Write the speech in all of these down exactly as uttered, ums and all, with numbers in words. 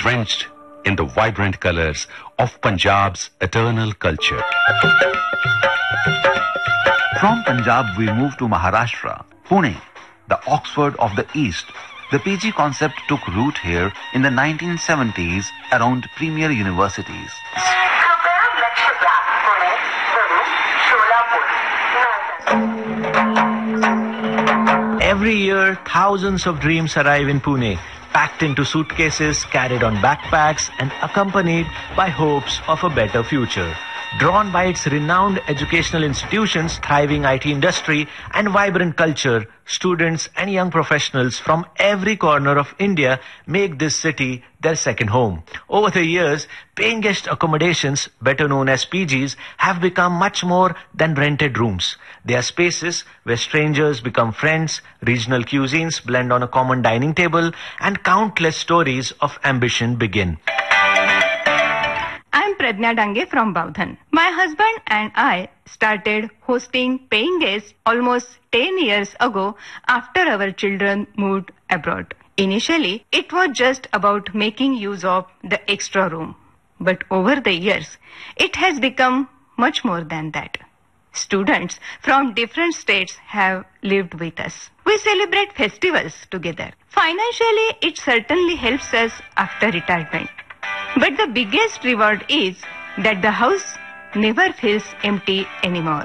drenched in the vibrant colors of Punjab's eternal culture. From Punjab, we move to Maharashtra, Pune, the Oxford of the East. The P G concept took root here in the nineteen seventies around premier universities. Every year, thousands of dreams arrive in Pune, packed into suitcases, carried on backpacks, and accompanied by hopes of a better future. Drawn by its renowned educational institutions, thriving I T industry, and vibrant culture, students and young professionals from every corner of India make this city their second home. Over the years, paying guest accommodations, better known as P Gs, have become much more than rented rooms. They are spaces where strangers become friends, regional cuisines blend on a common dining table, and countless stories of ambition begin. I'm Pradnya Dange from Baudhan. My husband and I started hosting paying guests almost ten years ago after our children moved abroad. Initially, it was just about making use of the extra room. But over the years, it has become much more than that. Students from different states have lived with us. We celebrate festivals together. Financially, it certainly helps us after retirement. But the biggest reward is that the house never feels empty anymore.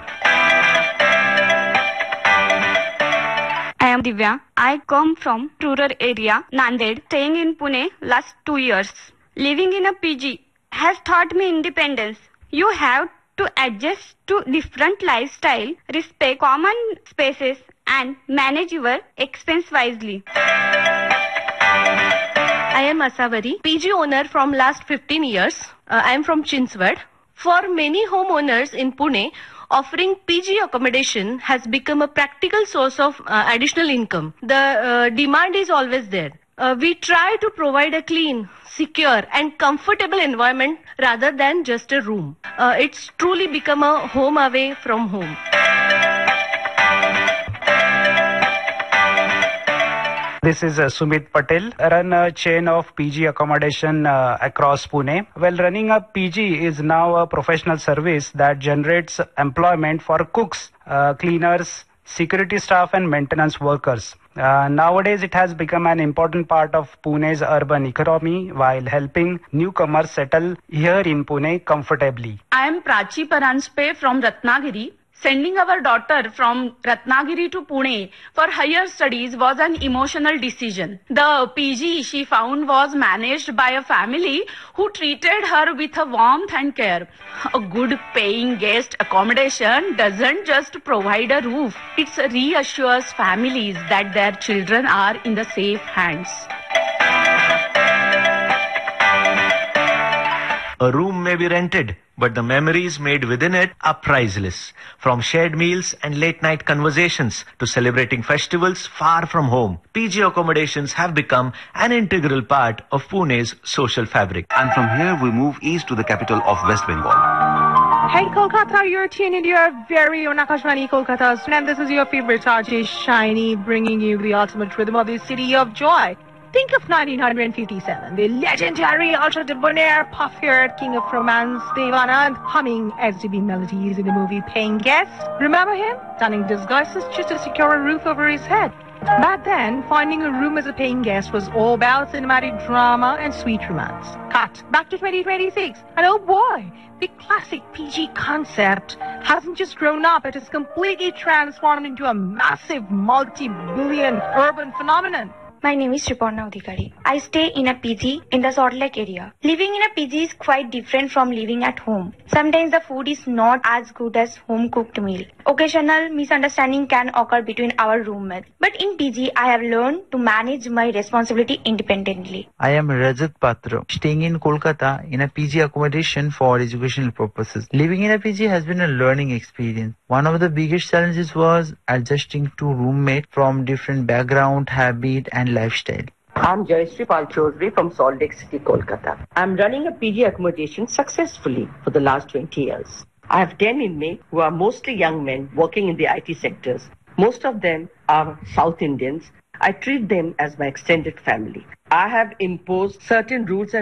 I am Divya. I come from rural area, Nanded, staying in Pune last two years. Living in a P G has taught me independence. You have to adjust to different lifestyle, respect common spaces, and manage your expense wisely. I am Asavari, P G owner from last fifteen years. Uh, I am from Chinswad. For many homeowners in Pune, offering P G accommodation has become a practical source of uh, additional income. The uh, demand is always there. Uh, we try to provide a clean, secure and comfortable environment rather than just a room. Uh, it's truly become a home away from home. This is uh, Sumit Patel. I run a chain of P G accommodation uh, across Pune. Well, running a P G is now a professional service that generates employment for cooks, uh, cleaners, security staff and maintenance workers. Uh, nowadays, it has become an important part of Pune's urban economy while helping newcomers settle here in Pune comfortably. I am Prachi Paranspe from Ratnagiri. Sending our daughter from Ratnagiri to Pune for higher studies was an emotional decision. The P G she found was managed by a family who treated her with a warmth and care. A good paying guest accommodation doesn't just provide a roof. It reassures families that their children are in the safe hands. A room may be rented, but the memories made within it are priceless. From shared meals and late-night conversations to celebrating festivals far from home, P G accommodations have become an integral part of Pune's social fabric. And from here, we move east to the capital of West Bengal. Hey Kolkata, you're tuned into your very own Akashvani Kolkata, and this is your favorite R J Shiny, bringing you the ultimate rhythm of the city of joy. Think of nineteen fifty-seven, the legendary ultra debonair pop-haired king of romance, Devanand, humming S D B melodies in the movie Paying Guests. Remember him? Donning disguises just to secure a roof over his head. Back then, finding a room as a paying guest was all about cinematic drama and sweet romance. Cut back to twenty twenty-six, and oh boy, the classic P G concept hasn't just grown up, it has completely transformed into a massive multi-billion urban phenomenon. My name is Sriparna Adhikari. I stay in a P G in the Salt Lake area. Living in a P G is quite different from living at home. Sometimes the food is not as good as home-cooked meal. Occasional misunderstanding can occur between our roommates. But in P G, I have learned to manage my responsibility independently. I am Rajat Patra, staying in Kolkata in a P G accommodation for educational purposes. Living in a P G has been a learning experience. One of the biggest challenges was adjusting to roommates from different background, habit and lifestyle. I'm Jayashree Pal Chaudhary from Salt Lake City, Kolkata. I'm running a P G accommodation successfully for the last twenty years. I have ten inmates who are mostly young men working in the I T sectors. Most of them are South Indians. I treat them as my extended family. I have imposed certain rules and